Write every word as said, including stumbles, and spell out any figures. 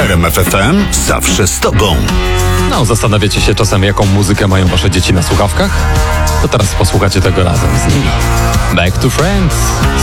R M F F M zawsze z tobą. No, zastanawiacie się czasem, jaką muzykę mają wasze dzieci na słuchawkach? To teraz posłuchacie tego razem z nimi. Back to Friends.